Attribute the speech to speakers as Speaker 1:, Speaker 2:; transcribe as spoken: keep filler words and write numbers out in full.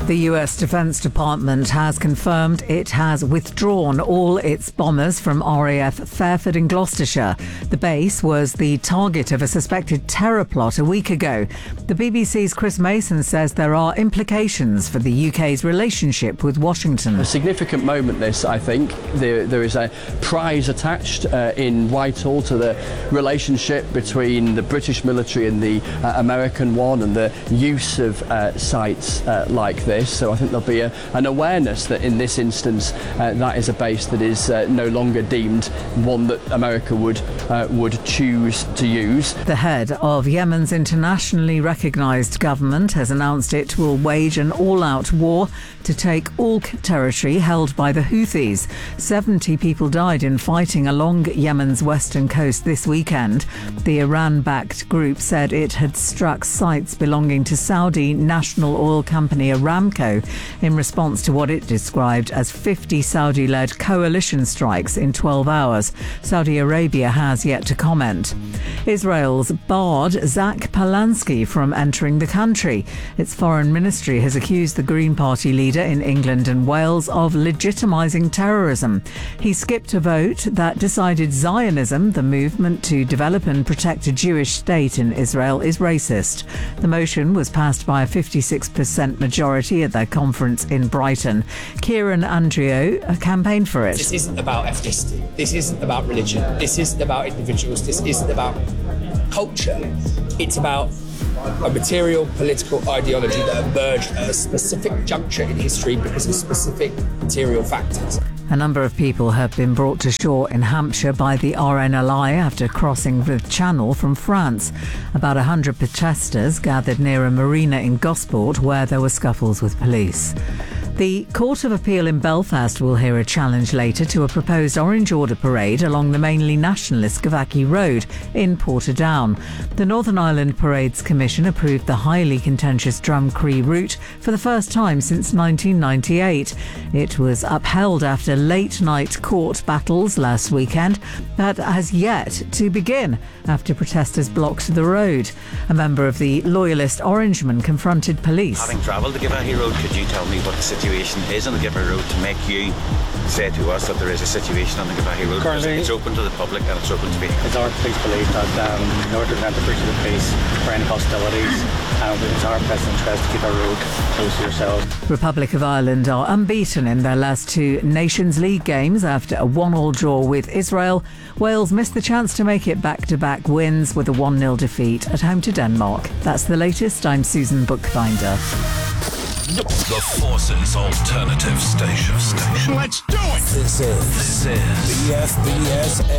Speaker 1: The U S Defense Department has confirmed it has withdrawn all its bombers from R A F Fairford in Gloucestershire. The base was the target of a suspected terror plot a week ago. The B B C's Chris Mason says there are implications for the U K's relationship with Washington.
Speaker 2: A significant moment, this, I think. There, there is a prize attached uh, in Whitehall to the relationship between the British military and the uh, American one, and the use of uh, sites uh, like this. So I think there'll be a, an awareness that in this instance uh, that is a base that is uh, no longer deemed one that America would uh, would choose to use.
Speaker 1: The head of Yemen's internationally recognised government has announced it will wage an all-out war to take all territory held by the Houthis. seventy people died in fighting along Yemen's western coast this weekend. The Iran-backed group said it had struck sites belonging to Saudi national oil company Aramco in response to what it described as fifty Saudi-led coalition strikes in twelve hours. Saudi Arabia has yet to comment. Israel's barred Zach Palansky from entering the country. Its foreign ministry has accused the Green Party leader in England and Wales of legitimising terrorism. He skipped a vote that decided Zionism, the movement to develop and protect a Jewish state in Israel, is racist. The motion was passed by a fifty-six percent majority at their conference in Brighton. Kieran Andrio campaigned for it.
Speaker 3: This isn't about ethnicity. This isn't about religion. This isn't about individuals. This isn't about culture. It's about a material political ideology that emerged at a specific juncture in history because of specific material factors.
Speaker 1: A number of people have been brought to shore in Hampshire by the R N L I after crossing the Channel from France. About one hundred protesters gathered near a marina in Gosport where there were scuffles with police. The Court of Appeal in Belfast will hear a challenge later to a proposed Orange Order parade along the mainly nationalist Gavaki Road in Portadown. The Northern Ireland Parades Commission approved the highly contentious Drumcree route for the first time since nineteen ninety-eight. It was upheld after late-night court battles last weekend, but has yet to begin after protesters blocked the road. A member of the Loyalist Orangemen confronted police.
Speaker 4: Having travelled the Gavaki Road, could you tell me what the situation is on the Gavaki Road to make you say to us that there is a situation on the Gavaki Road?
Speaker 5: Currently,
Speaker 4: it's open to the public and it's open to me.
Speaker 5: It's our police believe that um, in order to prevent the breach of the peace or any hostilities, um, it's our best interest to keep our road closed to yourselves.
Speaker 1: Republic of Ireland are unbeaten in their last two Nations League games after a one-all draw with Israel. Wales missed the chance to make it back-to-back wins with a one nil defeat at home to Denmark. That's the latest. I'm Susan Bookbinder.
Speaker 6: The Forces Alternative Station. Let's do it!
Speaker 7: This is,
Speaker 6: this is
Speaker 7: B F B S